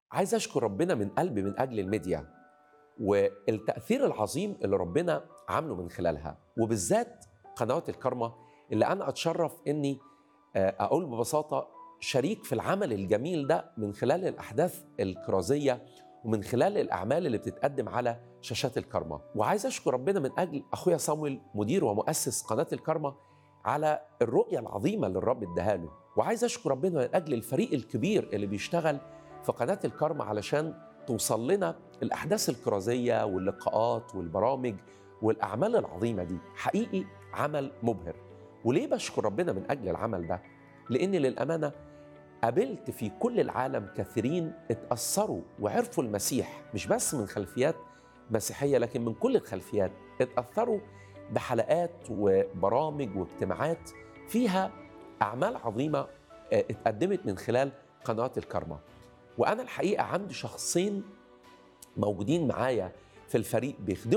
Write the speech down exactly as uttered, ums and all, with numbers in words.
عايز أشكر ربنا من قلبي من أجل الميديا والتأثير العظيم اللي ربنا عامله من خلالها، وبالذات قنوات الكارما اللي أنا أتشرف إني آه، أقول ببساطة شريك في العمل الجميل ده من خلال الأحداث الكرازية ومن خلال الأعمال اللي بتتقدم على شاشات الكارما. وعايز أشكر ربنا من أجل أخويا صامويل مدير ومؤسس قناة الكارما على الرؤية العظيمة اللي الرب اداها له، وعايز أشكر ربنا من أجل الفريق الكبير اللي بيشتغل في قناة الكارما علشان توصل لنا الأحداث الكرازية واللقاءات والبرامج والأعمال العظيمة دي. حقيقي عمل مبهر. وليه بشكر ربنا من أجل العمل ده؟ لأن للأمانة قابلت في كل العالم كثيرين اتأثروا وعرفوا المسيح، مش بس من خلفيات مسيحية لكن من كل الخلفيات، اتأثروا بحلقات وبرامج واجتماعات فيها أعمال عظيمة اه، اتقدمت من خلال قناة الكارما. وأنا الحقيقة عندي شخصين موجودين معايا في الفريق بيخدموا